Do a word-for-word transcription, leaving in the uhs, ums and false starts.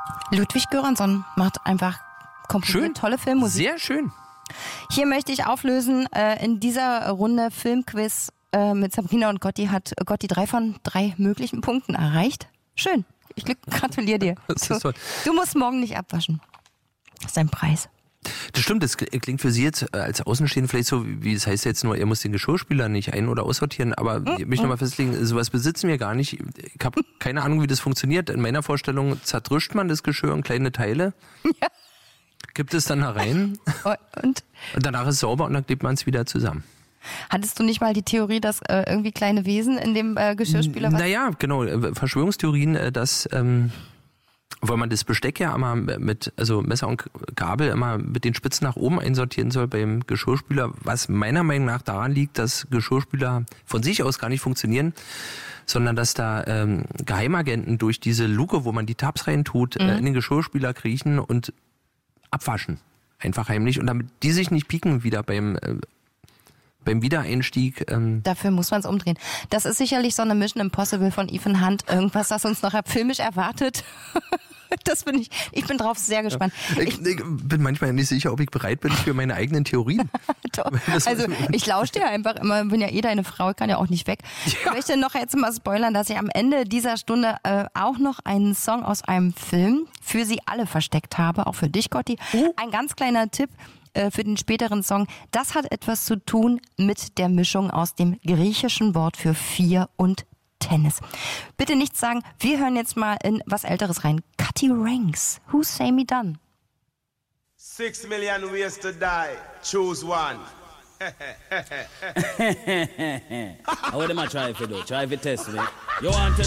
Ludwig Göransson macht einfach komplett tolle Filmmusik. Sehr schön. Hier möchte ich auflösen, äh, in dieser Runde Filmquiz äh, mit Sabrina und Gotti hat Gotti drei von drei möglichen Punkten erreicht. Schön. Ich gratuliere dir. Das ist toll. Du musst morgen nicht abwaschen. Das ist dein Preis. Das stimmt, das klingt für Sie jetzt als Außenstehende vielleicht so, wie es heißt jetzt nur, er muss den Geschirrspüler nicht ein- oder aussortieren, aber ich möchte nochmal festlegen, sowas besitzen wir gar nicht. Ich habe keine Ahnung, wie das funktioniert. In meiner Vorstellung zerdrischt man das Geschirr in kleine Teile, ja. gibt es dann da rein und? und danach ist es sauber und dann klebt man es wieder zusammen. Hattest du nicht mal die Theorie, dass äh, irgendwie kleine Wesen in dem äh, Geschirrspüler waren? Naja, genau, Verschwörungstheorien, äh, dass... Ähm, weil man das Besteck ja immer mit, also Messer und Gabel immer mit den Spitzen nach oben einsortieren soll beim Geschirrspüler, was meiner Meinung nach daran liegt, dass Geschirrspüler von sich aus gar nicht funktionieren, sondern dass da ähm, Geheimagenten durch diese Luke, wo man die Tabs reintut, mhm. äh, in den Geschirrspüler kriechen und abwaschen. Einfach heimlich. Und damit die sich nicht pieken wieder beim... Äh, beim Wiedereinstieg. Ähm Dafür muss man es umdrehen. Das ist sicherlich so eine Mission Impossible von Ethan Hunt. Irgendwas, das uns noch filmisch erwartet. Das bin ich. Ich bin drauf sehr gespannt. Ich, ich bin manchmal nicht sicher, ob ich bereit bin für meine eigenen Theorien. Also ich lausche dir einfach immer, bin ja eh deine Frau, ich kann ja auch nicht weg. Ja. Ich möchte noch jetzt mal spoilern, dass ich am Ende dieser Stunde äh, auch noch einen Song aus einem Film für Sie alle versteckt habe, auch für dich, Gotti. Uh. Ein ganz kleiner Tipp für den späteren Song. Das hat etwas zu tun mit der Mischung aus dem griechischen Wort für vier und Tennis. Bitte nichts sagen, wir hören jetzt mal in was Älteres rein. Cutty Ranks, Who Say Me Done? Six million ways to die, choose one. How would them try if you do? Try if you test me. You want to